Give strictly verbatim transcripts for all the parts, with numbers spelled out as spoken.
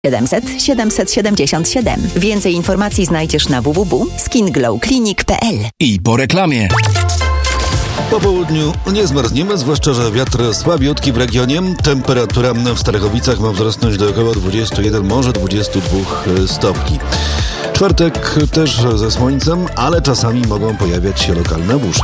siedemset siedemset siedemdziesiąt siedem. Więcej informacji znajdziesz na w w w kropka skin glow clinic kropka p l. I po reklamie. Po południu nie zmarzniemy, zwłaszcza że wiatr słabiutki w regionie. Temperatura w Starachowicach ma wzrosnąć do około dwudziestu jeden, może dwudziestu dwóch stopni. Czwartek też ze słońcem, ale czasami mogą pojawiać się lokalne burze.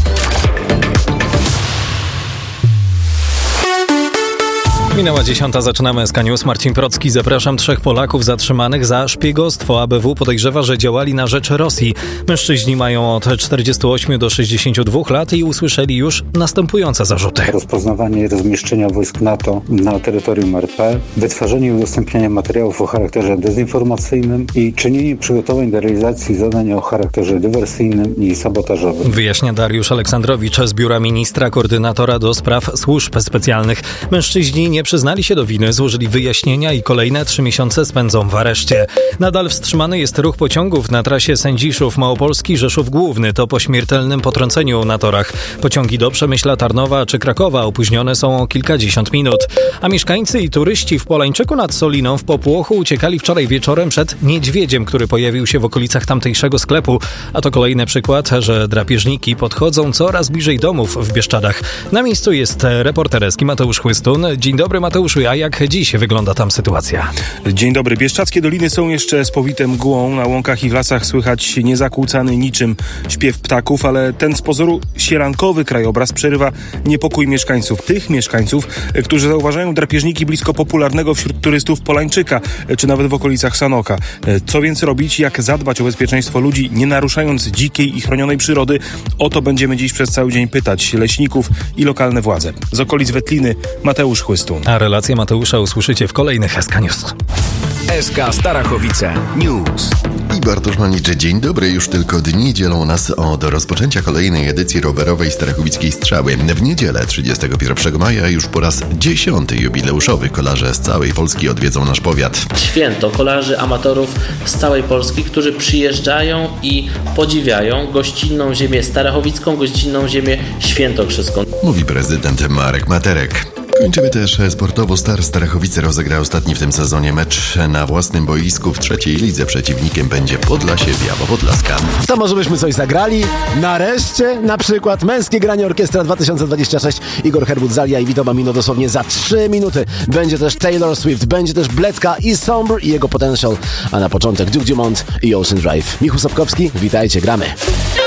Minęła dziesiąta, zaczynamy S K News. Marcin Procki. Zapraszam. Trzech Polaków zatrzymanych za szpiegostwo. A B W podejrzewa, że działali na rzecz Rosji. Mężczyźni mają od czterdziestu ośmiu do sześćdziesięciu dwóch lat i usłyszeli już następujące zarzuty. Rozpoznawanie i rozmieszczenia wojsk NATO na terytorium R P, wytwarzanie i udostępnianie materiałów o charakterze dezinformacyjnym i czynienie przygotowań do realizacji zadań o charakterze dywersyjnym i sabotażowym. Wyjaśnia Dariusz Aleksandrowicz z biura ministra koordynatora do spraw służb specjalnych. Mężczyźni nie przyznali się do winy, złożyli wyjaśnienia i kolejne trzy miesiące spędzą w areszcie. Nadal wstrzymany jest ruch pociągów na trasie Sędziszów-Małopolski-Rzeszów Główny. To po śmiertelnym potrąceniu na torach. Pociągi do Przemyśla, Tarnowa czy Krakowa opóźnione są o kilkadziesiąt minut. A mieszkańcy i turyści w Polańczyku nad Soliną w popłochu uciekali wczoraj wieczorem przed niedźwiedziem, który pojawił się w okolicach tamtejszego sklepu. A to kolejny przykład, że drapieżniki podchodzą coraz bliżej domów w Bieszczadach. Na miejscu jest reporter S K Mateusz Chłystun. Dzień dobry Mateuszu, a jak dziś wygląda tam sytuacja? Dzień dobry. Bieszczadzkie doliny są jeszcze spowite mgłą. Na łąkach i w lasach słychać niezakłócany niczym śpiew ptaków, ale ten z pozoru sierankowy krajobraz przerywa niepokój mieszkańców. Tych mieszkańców, którzy zauważają drapieżniki blisko popularnego wśród turystów Polańczyka, czy nawet w okolicach Sanoka. Co więc robić? Jak zadbać o bezpieczeństwo ludzi, nie naruszając dzikiej i chronionej przyrody? O to będziemy dziś przez cały dzień pytać leśników i lokalne władze. Z okolic Wetliny Mateusz Chłystun. A relację Mateusza usłyszycie w kolejnych S K News. S K Starachowice News. I Bartosz Maniczy, dzień dobry. Już tylko dni dzielą nas od rozpoczęcia kolejnej edycji rowerowej Starachowickiej Strzały. W niedzielę trzydziestego pierwszego maja już po raz dziesiąty jubileuszowy kolarze z całej Polski odwiedzą nasz powiat. Święto kolarzy amatorów z całej Polski, którzy przyjeżdżają i podziwiają gościnną ziemię starachowicką, gościnną ziemię świętokrzyską. Mówi prezydent Marek Materek. Kończymy też sportowo. Star Starachowice rozegra ostatni w tym sezonie mecz na własnym boisku w trzeciej lidze. Przeciwnikiem będzie Podlasie Białowodlaska. To może byśmy coś zagrali? Nareszcie na przykład Męskie Granie Orkiestra dwa tysiące dwadzieścia sześć. Igor Herbut, Zalia i Vito Bambino dosłownie za trzy minuty. Będzie też Taylor Swift, będzie też Bledka i Sombre i jego Potential. A na początek Duke Dumont i Ocean Drive. Michał Sapkowski, witajcie, gramy.